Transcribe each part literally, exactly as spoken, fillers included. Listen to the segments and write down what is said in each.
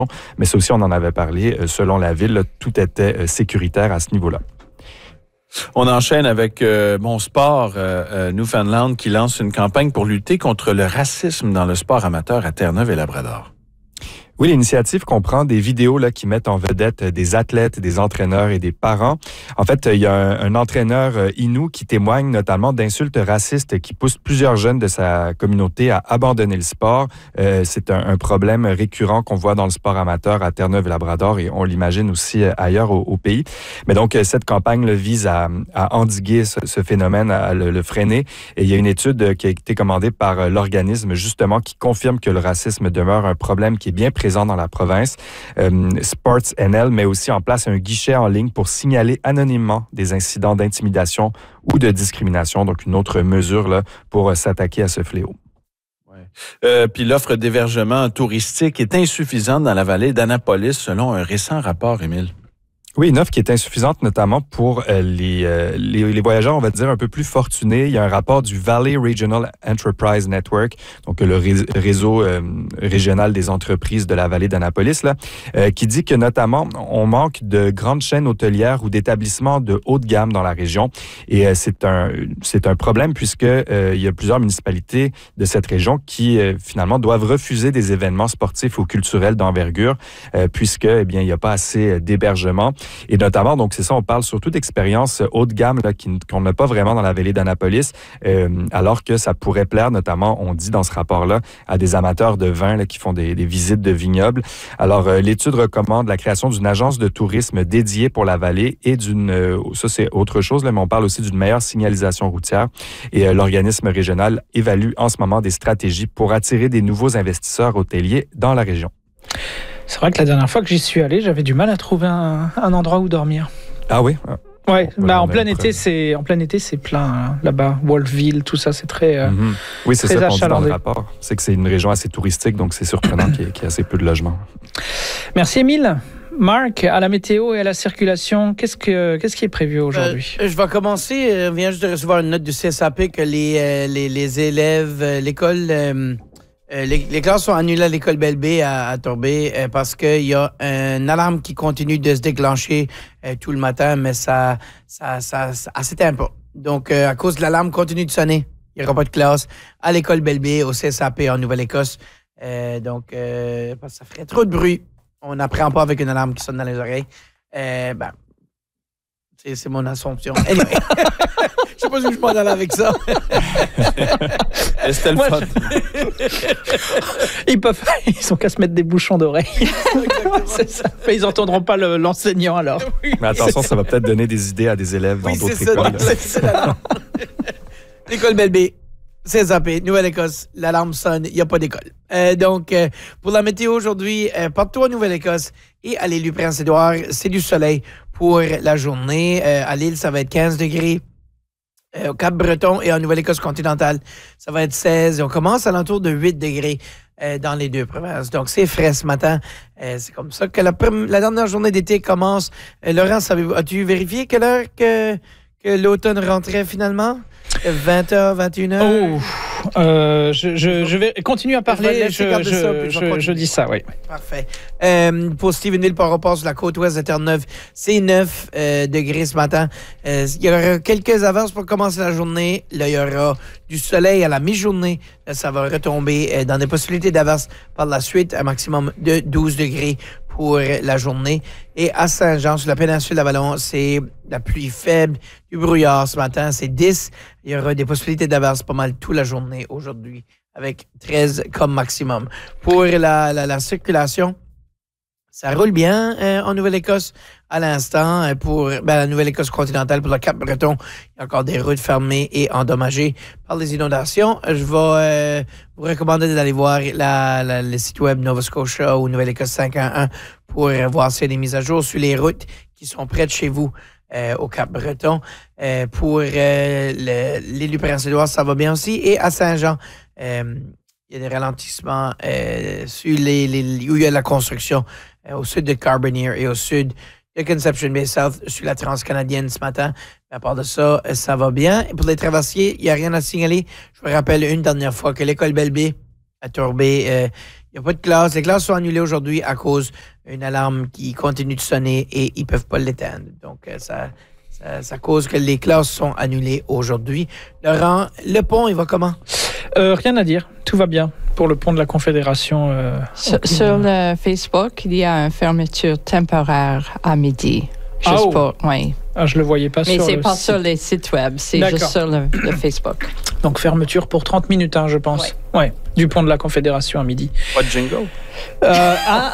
Mais ça aussi, on en avait parlé. Selon la ville, là, tout était sécuritaire à ce niveau-là. On enchaîne avec euh, Mon Sport euh, euh, Newfoundland qui lance une campagne pour lutter contre le racisme dans le sport amateur à Terre-Neuve et Labrador. Oui, l'initiative comprend des vidéos là, qui mettent en vedette des athlètes, des entraîneurs et des parents. En fait, il y a un, un entraîneur euh, Innu qui témoigne notamment d'insultes racistes qui poussent plusieurs jeunes de sa communauté à abandonner le sport. Euh, c'est un, un problème récurrent qu'on voit dans le sport amateur à Terre-Neuve et Labrador et on l'imagine aussi ailleurs au, au pays. Mais donc, cette campagne là, vise à, à endiguer ce, ce phénomène, à le, le freiner. Et il y a une étude qui a été commandée par l'organisme justement qui confirme que le racisme demeure un problème qui est bien présent dans la province. Euh, Sports N L met aussi en place un guichet en ligne pour signaler anonymement des incidents d'intimidation ou de discrimination, donc une autre mesure là, pour s'attaquer à ce fléau. Ouais. Euh, puis l'offre d'hébergement touristique est insuffisante dans la vallée d'Annapolis selon un récent rapport, Émile. Oui, une offre qui est insuffisante notamment pour euh, les, euh, les, les voyageurs, on va dire, un peu plus fortunés. Il y a un rapport du Valley Regional Enterprise Network, donc le réseau euh, régional des entreprises de la vallée d'Annapolis, là, euh, qui dit que notamment, on manque de grandes chaînes hôtelières ou d'établissements de haut de gamme dans la région. Et euh, c'est un, c'est un problème puisque euh, il y a plusieurs municipalités de cette région qui, euh, finalement, doivent refuser des événements sportifs ou culturels d'envergure euh, puisque, eh bien, il n'y a pas assez d'hébergement. Et notamment, donc c'est ça, on parle surtout d'expériences haut de gamme là, qui, qu'on n'a pas vraiment dans la vallée d'Annapolis, euh, alors que ça pourrait plaire, notamment, on dit dans ce rapport-là, à des amateurs de vin là, qui font des, des visites de vignobles. Alors, euh, l'étude recommande la création d'une agence de tourisme dédiée pour la vallée et d'une, euh, ça c'est autre chose, là, mais on parle aussi d'une meilleure signalisation routière. Et euh, l'organisme régional évalue en ce moment des stratégies pour attirer des nouveaux investisseurs hôteliers dans la région. C'est vrai que la dernière fois que j'y suis allé, j'avais du mal à trouver un, un endroit où dormir. Ah oui? Ouais, ouais bah en plein été, c'est en plein été, c'est plein hein, là-bas. Wolfville, tout ça, c'est très. Euh, mm-hmm. Oui, c'est très ça qu'on dit dans le rapport. C'est que c'est une région assez touristique, donc c'est surprenant qu'il y ait, qu'il y ait assez peu de logements. Merci, Émile. Marc, à la météo et à la circulation, qu'est-ce, que, qu'est-ce qui est prévu aujourd'hui? Euh, je vais commencer. Je viens juste de recevoir une note du C S A P que les, euh, les, les élèves, l'école. Euh, Euh, les, les classes sont annulées à l'école Belle-Baie à, à Torbay euh, parce qu'il y a une alarme qui continue de se déclencher euh, tout le matin, mais ça, ça, ça, ça ah, s'éteint pas. Donc, euh, à cause de l'alarme continue de sonner, il n'y aura pas de classe à l'école Belle-Baie, au C S A P en Nouvelle-Écosse. Euh, donc, euh, parce que ça ferait trop de bruit. On n'apprend pas avec une alarme qui sonne dans les oreilles. Euh, ben, c'est, c'est mon assumption. Anyway. Je sais pas si je m'en allais avec ça. C'était le fun. Ils peuvent, ils ont qu'à se mettre des bouchons d'oreilles. C'est ça. Ils n'entendront pas le, l'enseignant alors. Oui, mais attention, ça va peut-être donner des idées à des élèves dans oui, d'autres c'est écoles. Ça, c'est ça, l'école Belle-Baie, C S A P, Nouvelle-Écosse, l'alarme sonne, il n'y a pas d'école. Euh, donc, euh, pour la météo aujourd'hui, euh, partout en Nouvelle-Écosse et à l'île du Prince-Édouard, c'est du soleil pour la journée. Euh, à l'île, ça va être quinze degrés. Euh, au Cap-Breton et en Nouvelle-Écosse continentale, ça va être seize. Et on commence à l'entour de huit degrés euh, dans les deux provinces. Donc, c'est frais ce matin. Euh, c'est comme ça que la, la dernière journée d'été commence. Euh, Laurent, as-tu vérifié quelle heure que, que l'automne rentrait finalement? vingt heures, vingt et une heures? Oh, euh, je, je, je vais continuer à parler. Je, je, je, ça, je, je dis ça, oui. Parfait. Euh, pour Stephenville, par rapport sur la côte ouest de Terre-Neuve, c'est neuf euh, degrés ce matin. Euh, il y aura quelques averses pour commencer la journée. Là, il y aura du soleil à la mi-journée. Là, ça va retomber euh, dans des possibilités d'averses par la suite, un maximum de douze degrés pour la journée. Et à Saint-Jean, sur la péninsule d'Avalon, c'est la pluie faible, du brouillard ce matin, c'est dix. Il y aura des possibilités d'averses pas mal toute la journée aujourd'hui, avec treize comme maximum. Pour la, la, la circulation, ça roule bien euh, en Nouvelle-Écosse à l'instant. Euh, pour ben, la Nouvelle-Écosse continentale, pour le Cap-Breton, il y a encore des routes fermées et endommagées par les inondations. Je vais euh, vous recommander d'aller voir la, la, le site web Nova Scotia ou Nouvelle-Écosse cinq un un pour euh, voir s'il y a des mises à jour sur les routes qui sont près de chez vous euh, au Cap-Breton. Euh, pour euh, le, l'île du Prince-Édouard, ça va bien aussi. Et à Saint-Jean, euh, il y a des ralentissements euh, sur les, les, où il y a de la construction euh, au sud de Carbonear et au sud de Conception Bay South sur la transcanadienne ce matin. Mais à part de ça, ça va bien. Et pour les traversiers, il n'y a rien à signaler. Je vous rappelle une dernière fois que l'école Belle-Baie à Torbay, euh, Il n'y a pas de classe. Les classes sont annulées aujourd'hui à cause d'une alarme qui continue de sonner et ils ne peuvent pas l'éteindre. Donc, euh, ça, ça, ça cause que les classes sont annulées aujourd'hui. Laurent, le pont, il va comment? Euh, rien à dire. Tout va bien pour le pont de la Confédération. Euh, sur, sur le Facebook, il y a une fermeture temporaire à midi. Juste Ah, oh. pour, oui. Ah, je le voyais pas Mais sur c'est le pas site. sur les sites web, c'est D'accord. juste sur le, le Facebook. Donc fermeture pour trente minutes, hein, je pense. Ouais. Du pont de la Confédération à midi. Pas de jingle. Euh, ah.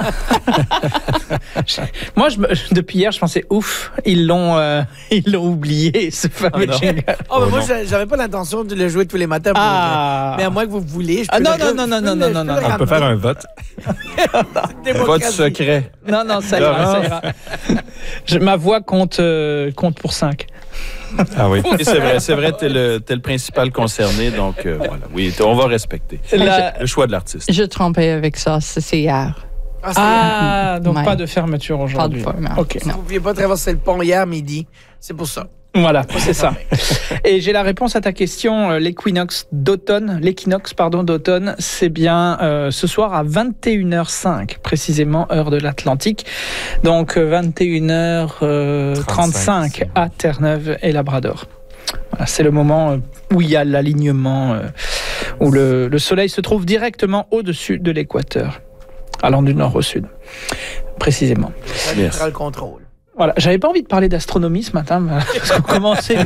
Moi, je, me- depuis hier, je pensais ouf, ils l'ont, euh, ils l'ont oublié ce fameux Ah non. jingle. Oh, Oh, mais moi, non. j'a- j'avais pas l'intention de le jouer tous les matins. Pour Ah. Mais à moins que vous voulez, je peux Ah, non, le re- non, non, je non, peux non, le- non, je non, peux le non. On peut faire un vote. ramener. Vote secret. Non, non, ça ira, ça ira. Je- ma voix compte, euh, compte pour cinq. Ah oui. Et c'est vrai, c'est vrai, t'es le, t'es le principal concerné, donc euh, voilà. Oui, t- on va respecter La- le choix de l'artiste. Je trompais avec ça, c'est c'est hier. Ah, c'est- Ah, donc Ouais. pas de fermeture aujourd'hui. Pas de fermeture. Ok. Non. Vous ne pouviez pas traverser le pont hier midi. C'est pour ça. Voilà, c'est ça. Et j'ai la réponse à ta question. euh, L'équinoxe d'automne, l'équinoxe pardon d'automne, c'est bien euh, ce soir à vingt et une heures cinq, précisément heure de l'Atlantique. Donc euh, vingt et une heures trente-cinq à Terre-Neuve et Labrador. Voilà, c'est le moment euh, où il y a l'alignement, euh, où le, le soleil se trouve directement au-dessus de l'équateur, allant du nord au sud, précisément. Ça Yes. prend le contrôle. Voilà, j'avais pas envie de parler d'astronomie ce matin, mais- parce qu'on commençait,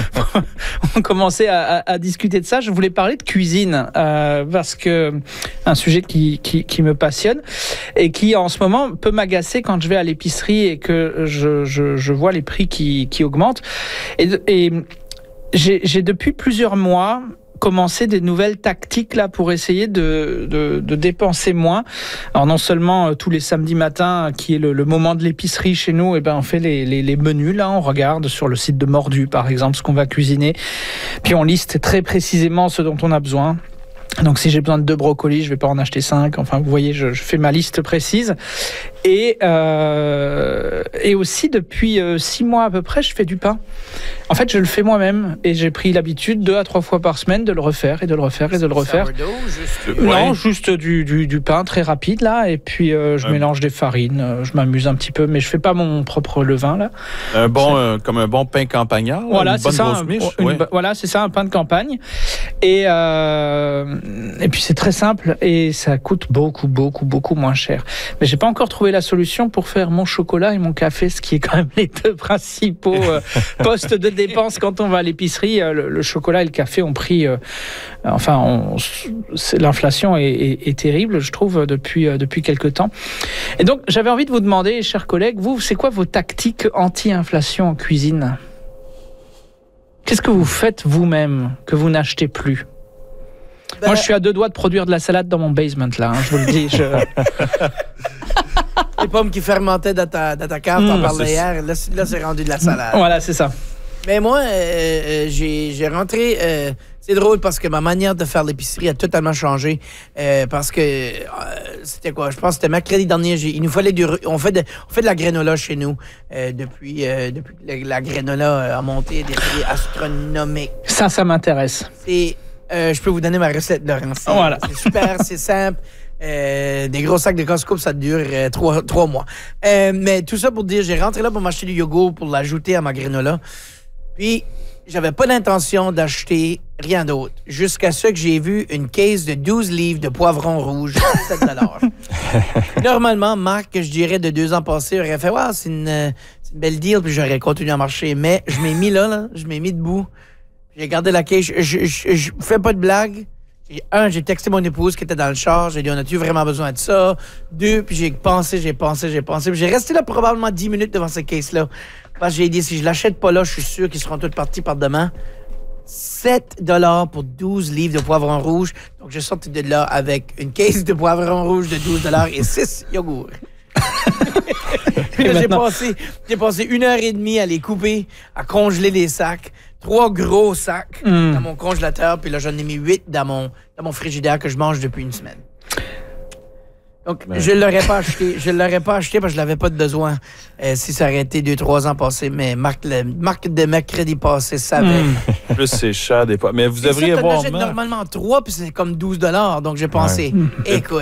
on commençait à, à- à discuter de ça. Je voulais parler de cuisine, euh, parce que un sujet qui, qui, qui me passionne et qui en ce moment peut m'agacer quand je vais à l'épicerie et que je, je, je vois les prix qui, qui augmentent. Et, et j'ai, j'ai depuis plusieurs mois commencer des nouvelles tactiques là pour essayer de, de, de dépenser moins. Alors non seulement euh, tous les samedis matins, qui est le, le moment de l'épicerie chez nous, et ben on fait les, les, les menus là, on regarde sur le site de Mordu par exemple ce qu'on va cuisiner, puis on liste très précisément ce dont on a besoin. Donc si j'ai besoin de deux brocolis, je vais pas en acheter cinq. Enfin, vous voyez, je, je fais ma liste précise. Et, euh, et aussi, depuis euh, six mois à peu près, je fais du pain. En fait, je le fais moi-même. Et j'ai pris l'habitude, deux à trois fois par semaine, de le refaire et de le refaire et de le refaire. Sourdough, juste- Non, Ouais. juste du, du, du pain très rapide, là. Et puis, euh, je Ouais. mélange des farines. euh, je m'amuse un petit peu, mais je fais pas mon propre levain, là. Un bon, euh, comme un bon pain campagnard. là, Voilà, une c'est bonne ça. grosse un- miche. une- ouais. Voilà, c'est ça, un pain de campagne. Et, euh, et puis c'est très simple et ça coûte beaucoup, beaucoup, beaucoup moins cher. Mais j'ai pas encore trouvé la solution pour faire mon chocolat et mon café, ce qui est quand même les deux principaux euh, postes de dépenses quand on va à l'épicerie. Euh, Le, le chocolat et le café ont pris, euh, enfin, on- c'est- l'inflation est, est- est terrible, je trouve, depuis euh, depuis quelque temps. Et donc j'avais envie de vous demander, chers collègues, vous, c'est quoi vos tactiques anti-inflation en cuisine ? Qu'est-ce que vous faites vous-même que vous n'achetez plus ? Ben, Moi, je suis à deux doigts de produire de la salade dans mon basement, là, hein, je vous le dis. Je... les pommes qui fermentaient dans ta, dans ta cave, Mmh. t'en parlais C'est- hier. Là, c'est- là, c'est rendu de la salade. Voilà, c'est ça. Mais moi, euh, euh, j'ai j'ai rentré. euh, c'est drôle parce que ma manière de faire l'épicerie a totalement changé. euh, parce que euh, c'était quoi? Je pense que c'était mercredi dernier. j'ai- Il nous fallait du. re- On fait de, on fait de la granola chez nous euh, depuis, euh, depuis que la, la granola a monté des prix astronomiques. Ça, ça m'intéresse. C'est, euh, je peux vous donner ma recette, Laurent. C'est Voilà. c'est super, c'est simple. Euh, des gros sacs de Costco, ça dure euh, trois, trois mois. Euh, mais tout ça pour dire, j'ai rentré là pour m'acheter du yogourt pour l'ajouter à ma granola. Puis, j'avais pas d'intention d'acheter rien d'autre. Jusqu'à ce que j'ai vu une caisse de douze livres de poivrons rouges à sept dollars. Normalement, Marc, que je dirais de deux ans passés, aurait fait « Wow, c'est une, euh, c'est une belle deal », puis j'aurais continué à marcher. Mais je m'ai mis là, là, je m'ai mis debout. J'ai gardé la caisse. Je, je, je, je fais pas de blague. J'ai- Un, j'ai texté mon épouse qui était dans le char. J'ai dit, on a-tu vraiment besoin de ça? Deux, puis j'ai pensé, j'ai pensé, j'ai pensé. Puis j'ai resté là probablement dix minutes devant cette caisse-là. Parce que j'ai dit, si je l'achète pas là, je suis sûr qu'ils seront tous partis par demain. sept dollars pour douze livres de poivrons rouges. Donc, j'ai sorti de là avec une caisse de poivrons rouges de douze dollars et six yogourts. Puis là, j'ai maintenant- passé, j'ai passé une heure et demie à les couper, à congeler les sacs. Trois gros sacs Mm. dans mon congélateur. Puis là, j'en ai mis huit dans mon, dans mon frigidaire que je mange depuis une semaine. Donc, Ouais. je ne l'aurais pas acheté. Je ne l'aurais pas acheté parce que je n'avais pas de besoin euh, si ça aurait été deux, trois ans passés. Mais Marc, le, Marc de mercredi passé savait. Mm. Plus c'est cher des fois. Mais vous C'est devriez ça, t'en voir. achètes Marc. normalement trois, puis c'est comme douze dollars. Donc, j'ai pensé, écoute,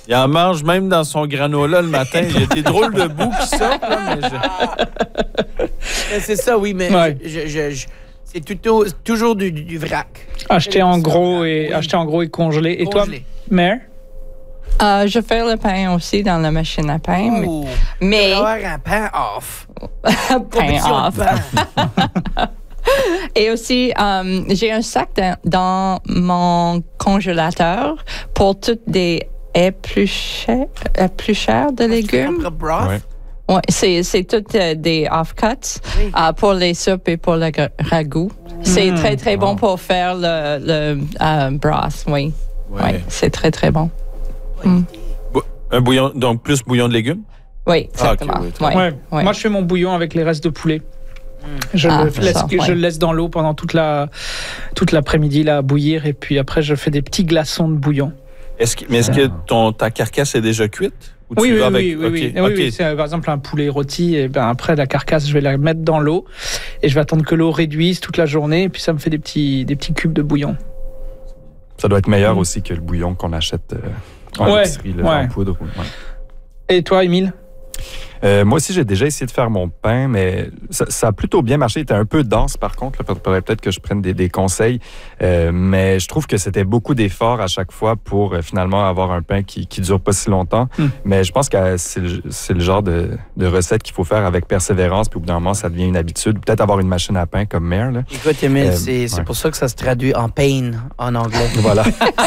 Il en mange même dans son granola le matin. Il y a des drôles de bouts qui sortent. Là, mais je... Mais c'est ça, oui, mais Ouais. je, je, je, c'est tout, toujours du, du, du vrac. Acheté en gros et Oui. acheté en gros et congelé. Et Congelé. toi, Mère? Euh, je fais le pain aussi dans la machine à pain. mais- Oh, Mais, avoir un pain off. pain Compétition off. de pain. Et aussi, euh, j'ai un sac dans, dans mon congélateur pour toutes des épluchées, épluchères de légumes. Propre broth. Ouais. Ouais, c'est, c'est toutes euh, des offcuts Oui. euh, pour les soupes et pour le gra- ragoût. C'est Mm. très, très bon Wow. pour faire le, le euh, broth, oui. Ouais. Oui, c'est très, très bon. Un bouillon, donc plus bouillon de légumes? Oui, Ah, ok, exactement. oui, très Ouais, Ouais. ouais. Moi, je fais mon bouillon avec les restes de poulet. Je, Ah, le laisse, ça, je ouais. le laisse dans l'eau pendant toute la toute l'après-midi là à bouillir et puis après je fais des petits glaçons de bouillon. Est-ce que, mais est-ce que ton, ta carcasse est déjà cuite? Ou tu Oui, oui, vas oui, avec... oui, oui, Ok, oui. Oui, ok. oui, c'est euh, par exemple un poulet rôti et ben après la carcasse je vais la mettre dans l'eau et je vais attendre que l'eau réduise toute la journée et puis ça me fait des petits des petits cubes de bouillon. Ça doit être meilleur Mm. aussi que le bouillon qu'on achète euh, en Ouais, épicerie, là, ouais. en poudre. Ouais. Et toi, Émile? Euh, moi aussi, j'ai déjà essayé de faire mon pain, mais ça, ça a plutôt bien marché. Il était un peu dense, par contre. Il faudrait peut-être que je prenne des, des conseils. Euh, mais je trouve que c'était beaucoup d'efforts à chaque fois pour euh, finalement avoir un pain qui ne dure pas si longtemps. Mm. Mais je pense que c'est le, c'est le genre de, de recette qu'il faut faire avec persévérance. Puis au bout d'un moment, ça devient une habitude. Peut-être avoir une machine à pain comme Mère. Là. Écoute, Emile, Euh, c'est, c'est ouais. pour ça que ça se traduit en pain en anglais. Voilà.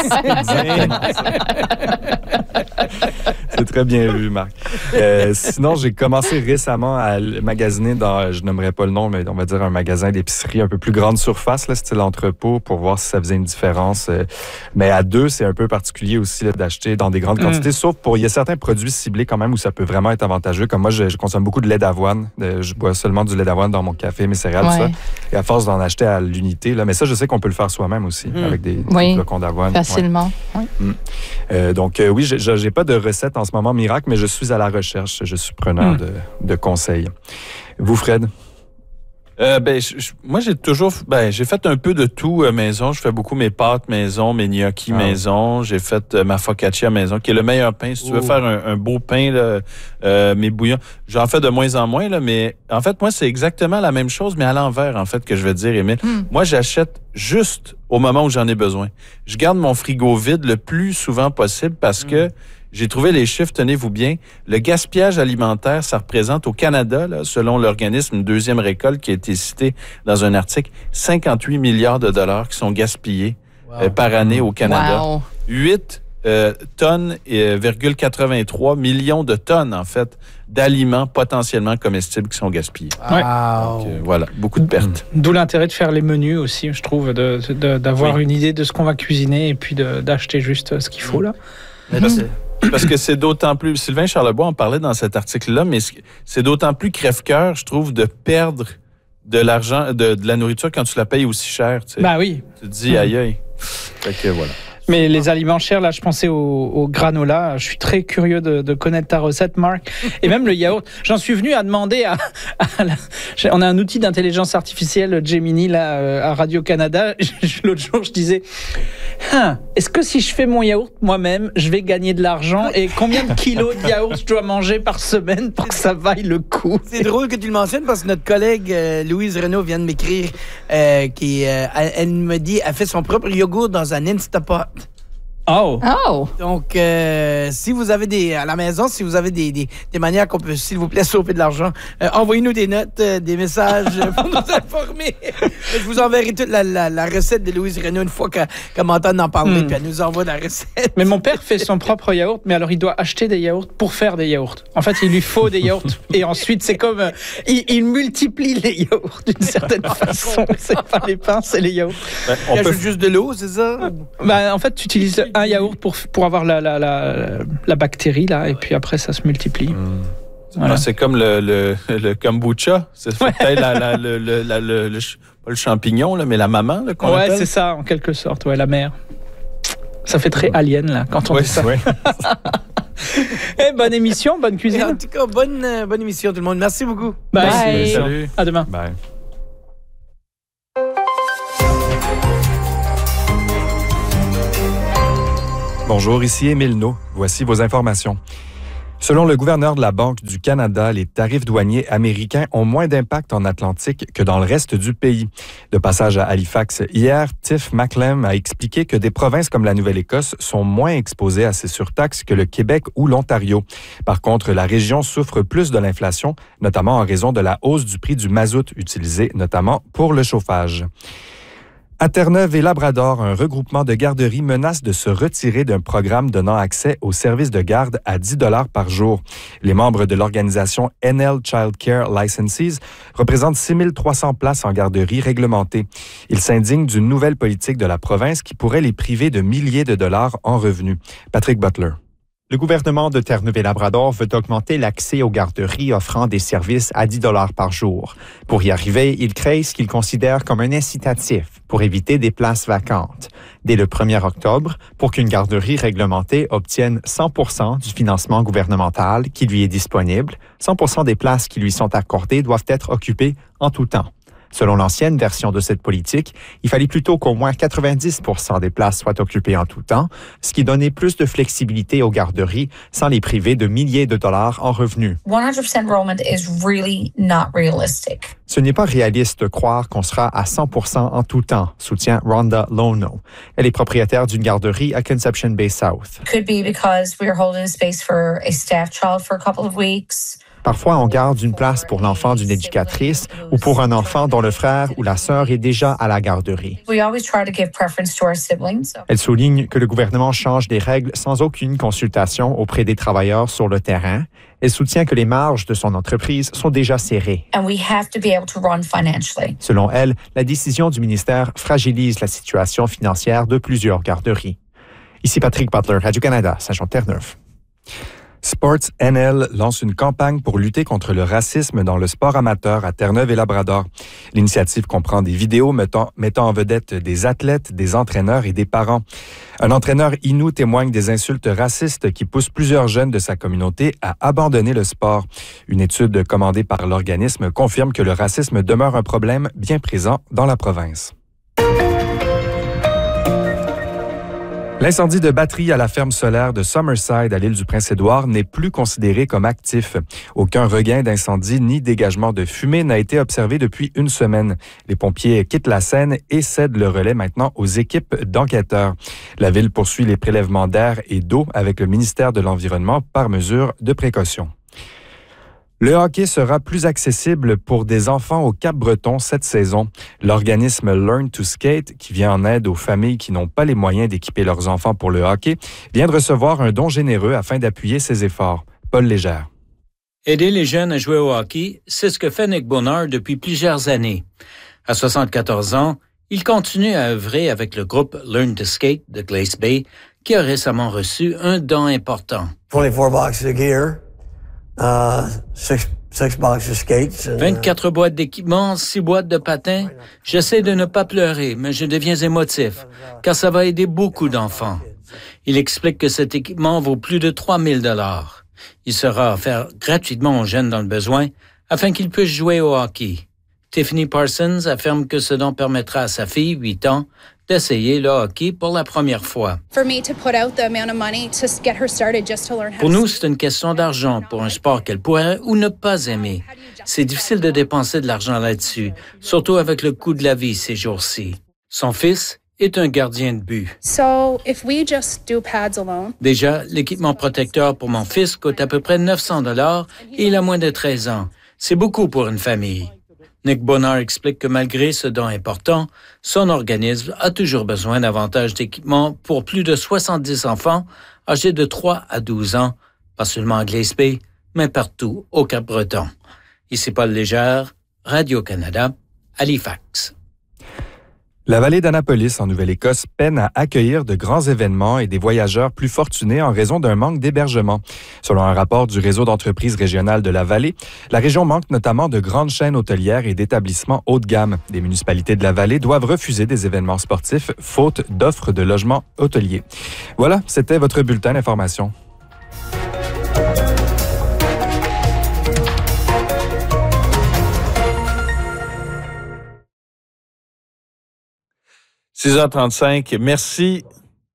C'est très bien vu, Marc. Euh, sinon, j'ai commencé récemment à l- magasiner dans, je nommerai pas le nom, mais on va dire un magasin d'épicerie un peu plus grande surface, là, style entrepôt, pour voir si ça faisait une différence. Euh, mais à deux, c'est un peu particulier aussi là, d'acheter dans des grandes Mm. quantités, sauf pour, il y a certains produits ciblés quand même où ça peut vraiment être avantageux. Comme moi, je, je consomme beaucoup de lait d'avoine. Euh, je bois seulement du lait d'avoine dans mon café, mes céréales, tout ça. Ouais, Et à force d'en acheter à l'unité, là, mais ça, je sais qu'on peut le faire soi-même aussi, Mm. avec des, des Oui. flocons d'avoine. Ouais. facilement. Ouais. Euh, donc, euh, oui, je n'ai pas de recette en ce moment miracle, mais je suis à la recherche. Je suis preneur Mm. de, de conseils. Vous, Fred? Euh, ben, je- je- moi, j'ai toujours, ben, j'ai fait un peu de tout euh, maison. Je fais beaucoup mes pâtes maison, mes gnocchis Ah. maison. J'ai fait euh, ma focaccia maison, qui est le meilleur pain. Si tu veux Oh. faire un, un beau pain, là, euh, mes bouillons, j'en fais de moins en moins, là, mais en fait, moi, c'est exactement la même chose, mais à l'envers, en fait, que je veux dire, Émile. Mm. Moi, j'achète juste au moment où j'en ai besoin. Je garde mon frigo vide le plus souvent possible parce que j'ai trouvé les chiffres, tenez-vous bien, le gaspillage alimentaire, ça représente au Canada, là, selon l'organisme Deuxième Récolte qui a été cité dans un article, cinquante-huit milliards de dollars qui sont gaspillés euh, par année au Canada. Wow. huit euh, tonnes, et, euh, virgule quatre-vingt-trois millions de tonnes, en fait, d'aliments potentiellement comestibles qui sont gaspillés. Ouais. Wow. Donc, euh, voilà, beaucoup de pertes. D'où l'intérêt de faire les menus aussi, je trouve, de, de- d'avoir Oui. une idée de ce qu'on va cuisiner et puis de- d'acheter juste ce qu'il faut là. Mais c'est- Parce que c'est d'autant plus... Sylvain Charlebois en parlait dans cet article-là, mais c'est d'autant plus crève-cœur, je trouve, de perdre de l'argent, de, de la nourriture quand tu la payes aussi cher. Tu sais. Bah oui. Tu te dis, aïe, aïe. Fait que voilà. Mais les aliments chers, là, je pensais au, au granola. Je suis très curieux de, de connaître ta recette, Marc. Et même le yaourt. J'en suis venu à demander à, à la- j'ai- on a un outil d'intelligence artificielle, Gemini, là, euh, à Radio-Canada. L'autre jour, je disais, Hein, est-ce que si je fais mon yaourt moi-même, je vais gagner de l'argent? Et combien de kilos de yaourt je dois manger par semaine pour que ça vaille le coup? C'est drôle que tu le mentionnes parce que notre collègue euh, Louise Renaud vient de m'écrire euh, qui euh, elle, elle me dit elle fait son propre yogourt dans un Instapot. Oh! Oh! Donc, euh, si vous avez des à la maison, si vous avez des, des, des manières qu'on peut, s'il vous plaît, sauver de l'argent, euh, envoyez-nous des notes, euh, des messages euh, pour nous informer. Je vous enverrai toute la, la, la recette de Louise Renaud une fois qu'elle qu'elle m'entend en parler, Hmm. puis elle nous envoie la recette. Mais mon père fait son propre yaourt, mais alors il doit acheter des yaourts pour faire des yaourts. En fait, il lui faut des yaourts et ensuite c'est comme euh, il, il multiplie les yaourts d'une certaine façon. C'est pas les pains, c'est les yaourts. Ben, On on peut ajoute juste de l'eau, c'est ça? Bah, en fait, tu utilises un yaourt pour pour avoir la la, la, la bactérie là, et puis après ça se multiplie. Voilà. Ah, c'est comme le, le, le kombucha. C'est peut-être la, la, le, le, la- le, le ch- pas le champignon, là, mais la maman là, qu'on Ouais, appelle. c'est ça en quelque sorte. Ouais, la mère. Ça fait très alien là quand on Ouais, dit ça. Ouais. Eh, bonne émission, bonne Et en cuisine. tout cas, bonne, euh, bonne émission tout le monde. Merci beaucoup. Bye. Bye. Salut. À demain. Bye. Bonjour, ici Émile Naud. Voici vos informations. Selon le gouverneur de la Banque du Canada, les tarifs douaniers américains ont moins d'impact en Atlantique que dans le reste du pays. De passage à Halifax hier, Tiff Macklem a expliqué que des provinces comme la Nouvelle-Écosse sont moins exposées à ces surtaxes que le Québec ou l'Ontario. Par contre, la région souffre plus de l'inflation, notamment en raison de la hausse du prix du mazout utilisé notamment pour le chauffage. À Terre-Neuve et Labrador, un regroupement de garderies menace de se retirer d'un programme donnant accès aux services de garde à dix dollars par jour. Les membres de l'organisation N L Child Care Licenses représentent six mille trois cents places en garderie réglementées. Ils s'indignent d'une nouvelle politique de la province qui pourrait les priver de milliers de dollars en revenus. Patrick Butler. Le gouvernement de Terre-Neuve et Labrador veut augmenter l'accès aux garderies offrant des services à dix dollars par jour. Pour y arriver, il crée ce qu'il considère comme un incitatif pour éviter des places vacantes. Dès le premier octobre, pour qu'une garderie réglementée obtienne cent pour cent du financement gouvernemental qui lui est disponible, cent pour cent des places qui lui sont accordées doivent être occupées en tout temps. Selon l'ancienne version de cette politique, il fallait plutôt qu'au moins quatre-vingt-dix pour cent des places soient occupées en tout temps, ce qui donnait plus de flexibilité aux garderies sans les priver de milliers de dollars en revenus. one hundred percent enrollment is really not realistic. Ce n'est pas réaliste de croire qu'on sera à cent pour cent en tout temps, soutient Rhonda Lono. Elle est propriétaire d'une garderie à Conception Bay South. Could be because we are holding a space for a staff child for a couple of weeks. Parfois, on garde une place pour l'enfant d'une éducatrice ou pour un enfant dont le frère ou la sœur est déjà à la garderie. We always try to give preference to our siblings. Elle souligne que le gouvernement change des règles sans aucune consultation auprès des travailleurs sur le terrain. Elle soutient que les marges de son entreprise sont déjà serrées. And we have to be able to run financially. Selon elle, la décision du ministère fragilise la situation financière de plusieurs garderies. Ici Patrick Butler, Radio-Canada, Saint-Jean-Terre-Neuve. Sports N L lance une campagne pour lutter contre le racisme dans le sport amateur à Terre-Neuve et Labrador. L'initiative comprend des vidéos mettant, mettant en vedette des athlètes, des entraîneurs et des parents. Un entraîneur inou témoigne des insultes racistes qui poussent plusieurs jeunes de sa communauté à abandonner le sport. Une étude commandée par l'organisme confirme que le racisme demeure un problème bien présent dans la province. L'incendie de batterie à la ferme solaire de Summerside à l'île du Prince-Édouard n'est plus considéré comme actif. Aucun regain d'incendie ni dégagement de fumée n'a été observé depuis une semaine. Les pompiers quittent la scène et cèdent le relais maintenant aux équipes d'enquêteurs. La ville poursuit les prélèvements d'air et d'eau avec le ministère de l'Environnement par mesure de précaution. Le hockey sera plus accessible pour des enfants au Cap-Breton cette saison. L'organisme Learn to Skate, qui vient en aide aux familles qui n'ont pas les moyens d'équiper leurs enfants pour le hockey, vient de recevoir un don généreux afin d'appuyer ses efforts. Paul Légère. Aider les jeunes à jouer au hockey, c'est ce que fait Nick Bonheur depuis plusieurs années. À soixante-quatorze ans, il continue à œuvrer avec le groupe Learn to Skate de Glace Bay, qui a récemment reçu un don important. twenty-four boxes of gear. Uh, six, six boxes of skates. And, vingt-quatre boîtes d'équipement, six boîtes de patins. J'essaie de ne pas pleurer, mais je deviens émotif, car ça va aider beaucoup d'enfants. Il explique que cet équipement vaut plus de trois mille dollars. Il sera offert gratuitement aux jeunes dans le besoin afin qu'ils puissent jouer au hockey. Tiffany Parsons affirme que ce don permettra à sa fille, huit ans, d'essayer le hockey pour la première fois. Pour nous, c'est une question d'argent pour un sport qu'elle pourrait ou ne pas aimer. C'est difficile de dépenser de l'argent là-dessus, surtout avec le coût de la vie ces jours-ci. Son fils est un gardien de but. Déjà, l'équipement protecteur pour mon fils coûte à peu près neuf cents dollars et il a moins de treize ans. C'est beaucoup pour une famille. Nick Bonheur explique que malgré ce don important, son organisme a toujours besoin davantage d'équipements pour plus de soixante-dix enfants âgés de trois à douze ans, pas seulement à Glace Bay, mais partout au Cap-Breton. Ici Paul Légère, Radio-Canada, Halifax. La vallée d'Annapolis, en Nouvelle-Écosse, peine à accueillir de grands événements et des voyageurs plus fortunés en raison d'un manque d'hébergement. Selon un rapport du réseau d'entreprises régionales de la vallée, la région manque notamment de grandes chaînes hôtelières et d'établissements haut de gamme. Des municipalités de la vallée doivent refuser des événements sportifs faute d'offres de logements hôteliers. Voilà, c'était votre bulletin d'information. six heures trente-cinq. Merci.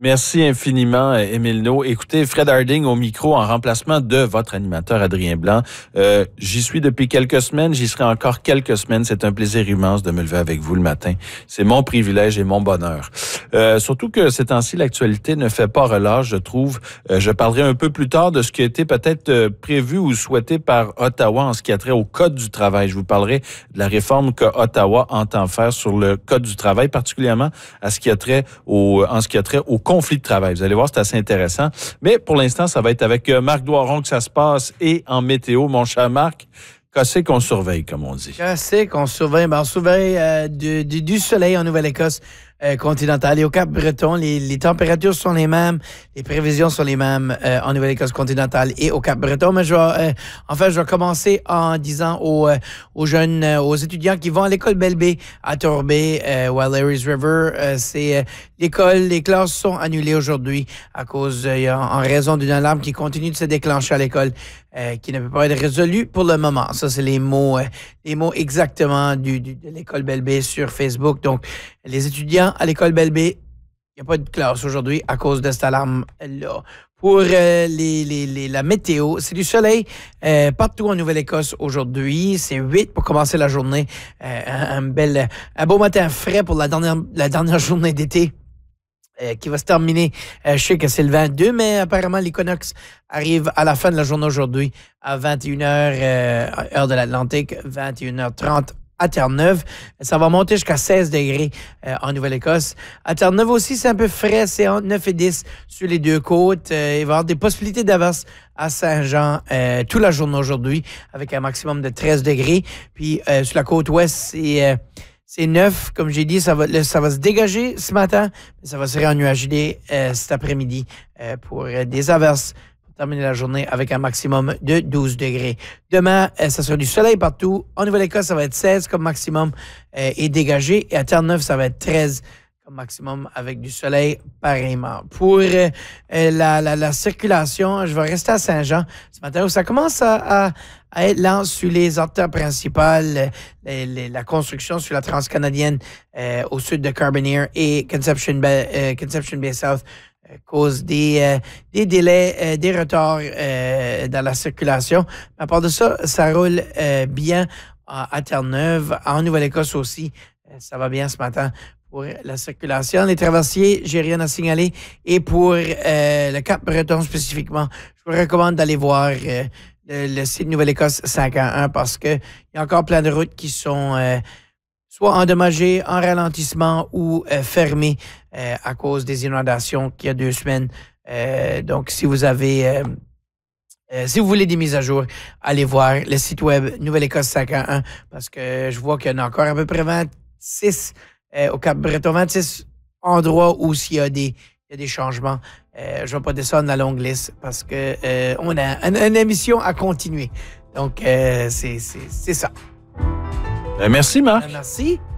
Merci infiniment, Émile No. Écoutez, Fred Harding au micro en remplacement de votre animateur Adrien Blanc. Euh, j'y suis depuis quelques semaines, j'y serai encore quelques semaines. C'est un plaisir immense de me lever avec vous le matin. C'est mon privilège et mon bonheur. Euh, surtout que ces temps-ci, l'actualité ne fait pas relâche, je trouve. Euh, je parlerai un peu plus tard de ce qui a été peut-être euh, prévu ou souhaité par Ottawa en ce qui a trait au Code du travail. Je vous parlerai de la réforme que Ottawa entend faire sur le Code du travail, particulièrement à ce qui a trait au, en ce qui a trait au conflit de travail. Vous allez voir, c'est assez intéressant. Mais pour l'instant, ça va être avec Marc Doiron que ça se passe et en météo. Mon cher Marc, qu'est-ce qu'on surveille, comme on dit? Qu'est-ce qu'on surveille? Ben, on surveille euh, du, du, du soleil en Nouvelle-Écosse euh, continentale et au Cap-Breton. Les, les températures sont les mêmes, les prévisions sont les mêmes euh, en Nouvelle-Écosse continentale et au Cap-Breton. Mais je vais, euh, en fait, je vais commencer en disant aux, euh, aux jeunes, euh, aux étudiants qui vont à l'école Belle-Baie à Torbay euh, ou à Larry's River. Euh, c'est euh, l'école, les classes sont annulées aujourd'hui à cause, euh, en raison d'une alarme qui continue de se déclencher à l'école. Euh, qui ne peut pas être résolu pour le moment. Ça, c'est les mots, euh, les mots exactement du, du, de l'école Belle-Baie sur Facebook. Donc, les étudiants à l'école Belle-Baie, il n'y a pas de classe aujourd'hui à cause de cette alarme-là. Pour euh, les, les, les, la météo, c'est du soleil euh, partout en Nouvelle-Écosse aujourd'hui. C'est huit pour commencer la journée. Euh, un, un, bel, un beau matin frais pour la dernière, la dernière journée d'été. Euh, qui va se terminer. Euh, je sais que c'est le vingt-deux, mais apparemment, l'équinoxe arrive à la fin de la journée aujourd'hui à vingt et une heures, euh, heure de l'Atlantique, vingt et une heures trente à Terre-Neuve. Ça va monter jusqu'à seize degrés euh, en Nouvelle-Écosse. À Terre-Neuve aussi, c'est un peu frais, c'est entre neuf et dix sur les deux côtes. Euh, il va y avoir des possibilités d'averse à Saint-Jean euh, toute la journée aujourd'hui, avec un maximum de treize degrés. Puis euh, sur la côte ouest, c'est... Euh, C'est neuf, comme j'ai dit, ça va, ça va se dégager ce matin, mais ça va se réennuager euh, cet après-midi euh, pour euh, des averses pour terminer la journée avec un maximum de douze degrés. Demain, euh, ça sera du soleil partout. En Nouvelle-Écosse, ça va être seize comme maximum euh, et dégagé. Et à Terre-Neuve, ça va être treize comme maximum avec du soleil pareillement. Pour euh, la, la, la circulation, je vais rester à Saint-Jean ce matin où ça commence à... à à être lent sur les artères principales, les, les, la construction sur la transcanadienne euh, au sud de Carbonear et Conception Bay, euh, Conception Bay South euh, cause des, euh, des délais, euh, des retards euh, dans la circulation. À part de ça, ça roule euh, bien à, à Terre-Neuve, en Nouvelle-Écosse aussi. Euh, ça va bien ce matin pour la circulation. Les traversiers, j'ai rien à signaler. Et pour euh, le Cap-Breton spécifiquement, je vous recommande d'aller voir euh, Le, le site Nouvelle-Écosse cinq un un parce qu'il y a encore plein de routes qui sont euh, soit endommagées, en ralentissement ou euh, fermées euh, à cause des inondations qu'il y a deux semaines. Euh, donc, si vous avez... Euh, euh, si vous voulez des mises à jour, allez voir le site web Nouvelle-Écosse cinq un un parce que je vois qu'il y en a encore à peu près vingt-six euh, au Cap-Breton, vingt-six endroits où s'il y a des, il y a des changements. Euh, je ne vais pas descendre la longue liste parce que euh, on a une, une émission à continuer. Donc, euh, c'est, c'est, c'est ça. Ben merci, Marc. Merci.